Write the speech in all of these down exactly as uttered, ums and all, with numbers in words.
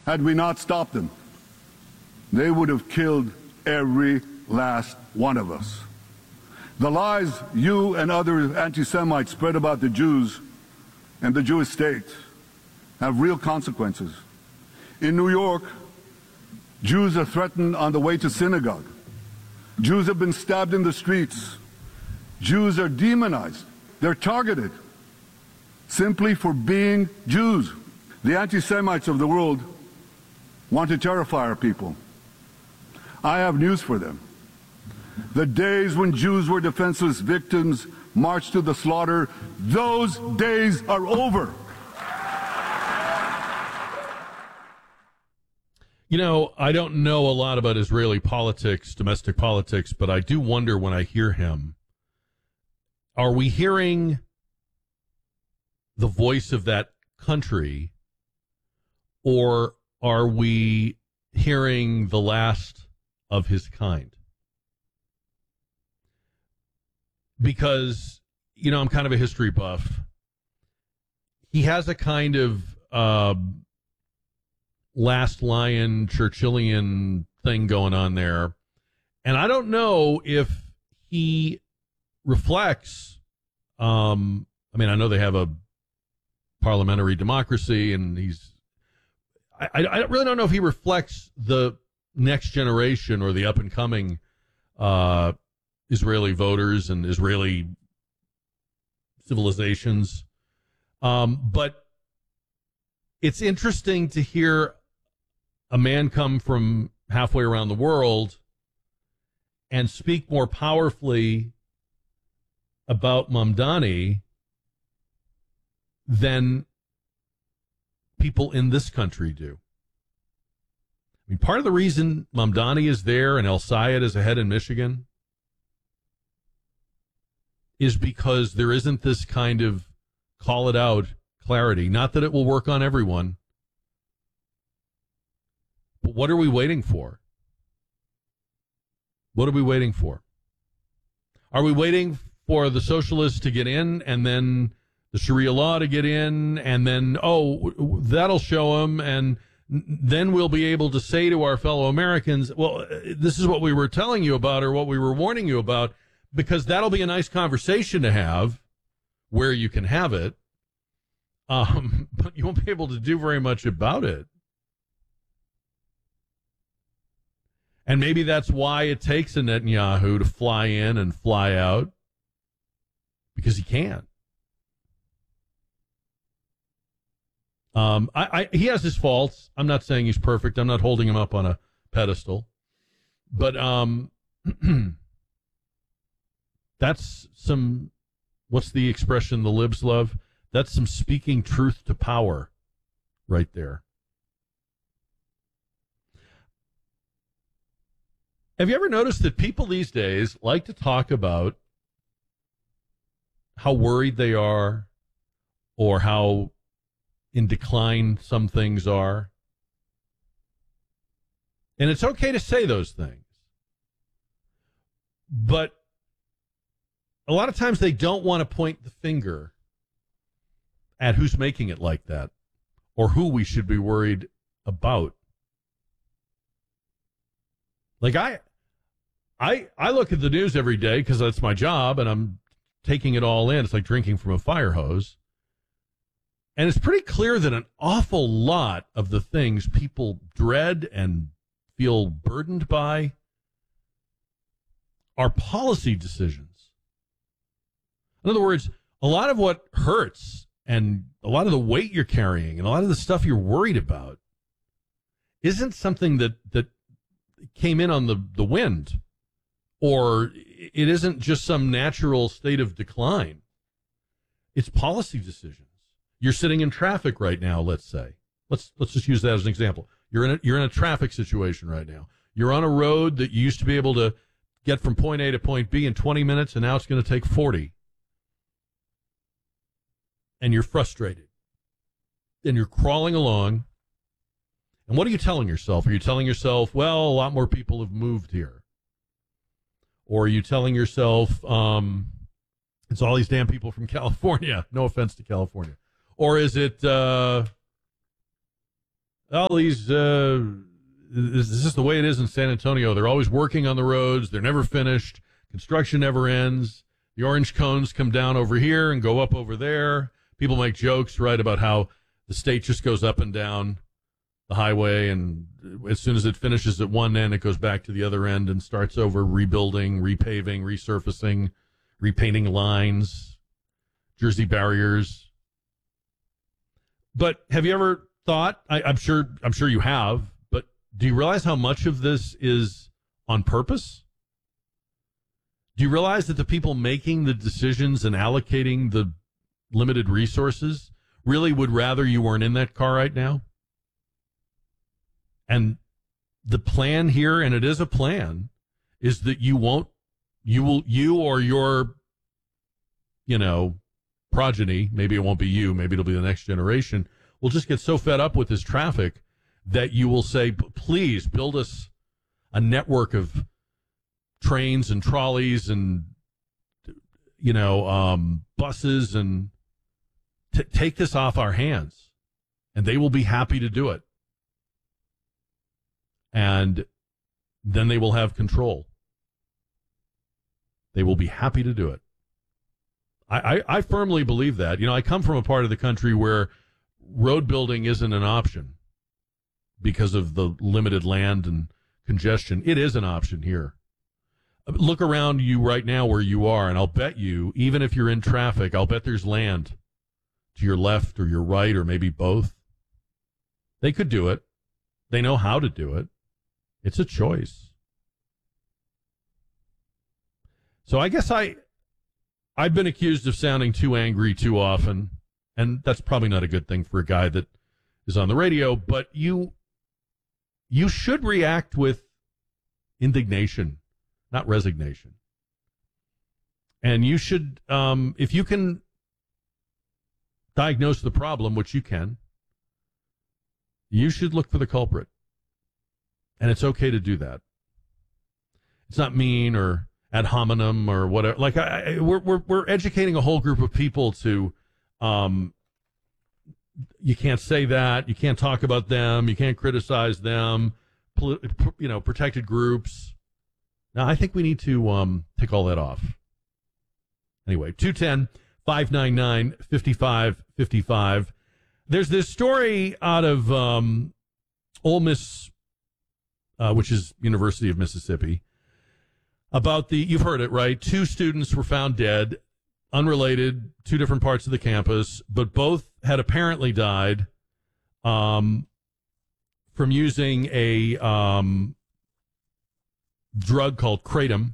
Had we not stopped them, they would have killed every last one of us. The lies you and other anti-Semites spread about the Jews and the Jewish state have real consequences. In New York, Jews are threatened on the way to synagogue. Jews have been stabbed in the streets. Jews are demonized. They're targeted simply for being Jews. The anti-Semites of the world want to terrify our people. I have news for them. The days when Jews were defenseless victims marched to the slaughter, those days are over. You know, I don't know a lot about Israeli politics, domestic politics, but I do wonder when I hear him, are we hearing the voice of that country, or are we hearing the last of his kind? Because, you know, I'm kind of a history buff. He has a kind of uh, last lion Churchillian thing going on there. And I don't know if he reflects, um, I mean, I know they have a parliamentary democracy and he's, I, I really don't know if he reflects the next generation or the up and coming uh, Israeli voters and Israeli civilizations. Um, but it's interesting to hear a man come from halfway around the world and speak more powerfully about Mamdani than people in this country do. I mean, part of the reason Mamdani is there and El Sayed is ahead in Michigan is because there isn't this kind of call it out clarity. Not that it will work on everyone, but what are we waiting for? What are we waiting for? Are we waiting for the socialists to get in and then the Sharia law to get in and then, oh, that'll show them, and then we'll be able to say to our fellow Americans, well, this is what we were telling you about or what we were warning you about, because that'll be a nice conversation to have where you can have it, um, but you won't be able to do very much about it. And maybe that's why it takes a Netanyahu to fly in and fly out, because he can. Um, I, I, he has his faults. I'm not saying he's perfect. I'm not holding him up on a pedestal. But um, that's some, what's the expression the libs love? That's some speaking truth to power right there. Have you ever noticed that people these days like to talk about how worried they are or how in decline some things are? And it's okay to say those things. But a lot of times they don't want to point the finger at who's making it like that or who we should be worried about. Like I I I look at the news every day because that's my job and I'm taking it all in. It's like drinking from a fire hose. And it's pretty clear that an awful lot of the things people dread and feel burdened by are policy decisions. In other words, a lot of what hurts and a lot of the weight you're carrying and a lot of the stuff you're worried about isn't something that, that came in on the, the wind, or it isn't just some natural state of decline. It's policy decisions. You're sitting in traffic right now, let's say. Let's let's just use that as an example. You're in a, you're in a traffic situation right now. You're on a road that you used to be able to get from point A to point B in twenty minutes, and now it's going to take forty. And you're frustrated. And you're crawling along. And what are you telling yourself? Are you telling yourself, well, a lot more people have moved here? Or are you telling yourself, um, it's all these damn people from California? No offense to California. Or is it, uh, all these, uh, this is the way it is in San Antonio. They're always working on the roads. They're never finished. Construction never ends. The orange cones come down over here and go up over there. People make jokes, right, about how the state just goes up and down the highway, and as soon as it finishes at one end, it goes back to the other end and starts over rebuilding, repaving, resurfacing, repainting lines, Jersey barriers. But have you ever thought, I, I'm sure I'm sure you have, but do you realize how much of this is on purpose? Do you realize that the people making the decisions and allocating the limited resources really would rather you weren't in that car right now? And the plan here, and it is a plan, is that you won't, you will, you or your, you know, progeny, maybe it won't be you, maybe it'll be the next generation, will just get so fed up with this traffic that you will say, please build us a network of trains and trolleys and, you know, um, buses, and t- take this off our hands. And they will be happy to do it. And then they will have control. They will be happy to do it. I, I, I firmly believe that. You know, I come from a part of the country where road building isn't an option because of the limited land and congestion. It is an option here. Look around you right now where you are, and I'll bet you, even if you're in traffic, I'll bet there's land to your left or your right or maybe both. They could do it. They know how to do it. It's a choice. So I guess I, I've been accused of sounding too angry too often, and that's probably not a good thing for a guy that is on the radio, but you, you should react with indignation, not resignation. And you should, um, if you can diagnose the problem, which you can, you should look for the culprit. And it's okay to do that. It's not mean or ad hominem or whatever. Like I, I, we're we're we're educating a whole group of people to, um, you can't say that, you can't talk about them, you can't criticize them, poli- you know, protected groups. Now I think we need to um take all that off. Anyway, two one zero, five nine nine, five five five five. There's this story out of um, Ole Miss, uh, which is University of Mississippi, about the, you've heard it, right? Two students were found dead, unrelated, two different parts of the campus, but both had apparently died um, from using a um, drug called kratom.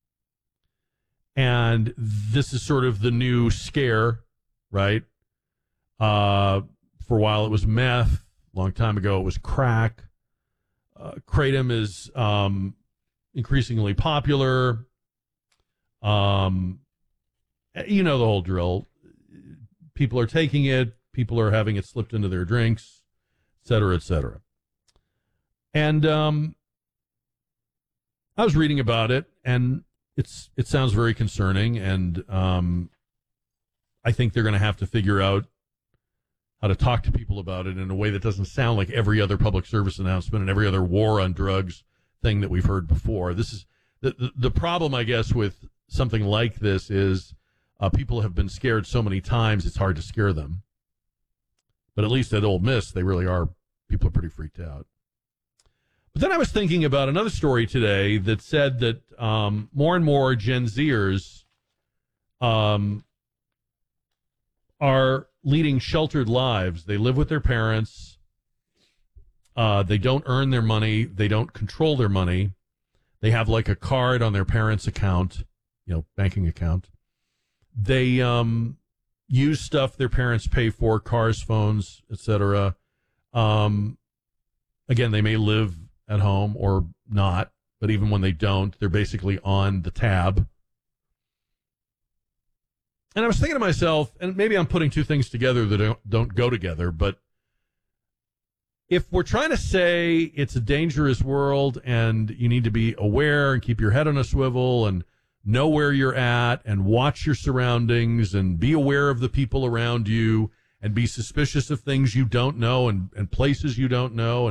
And this is sort of the new scare, right? Uh, for a while it was meth. A long time ago it was crack. Uh, kratom is um, increasingly popular. Um, you know the whole drill. People are taking it. People are having it slipped into their drinks, et cetera, et cetera. And um, I was reading about it, and it's it sounds very concerning, and um, I think they're going to have to figure out how to talk to people about it in a way that doesn't sound like every other public service announcement and every other war on drugs thing that we've heard before. This is the the, the problem, I guess, with something like this is uh, people have been scared so many times it's hard to scare them. But at least at Ole Miss, they really are. People are pretty freaked out. But then I was thinking about another story today that said that um, more and more Gen Zers um, are leading sheltered lives. They live with their parents. Uh, they don't earn their money. They don't control their money. They have like a card on their parents' account, you know, banking account. They um, use stuff their parents pay for, cars, phones, et cetera. Um, again, they may live at home or not, but even when they don't, they're basically on the tab. And I was thinking to myself, and maybe I'm putting two things together that don't, don't go together, but if we're trying to say it's a dangerous world and you need to be aware and keep your head on a swivel and know where you're at and watch your surroundings and be aware of the people around you and be suspicious of things you don't know and, and places you don't know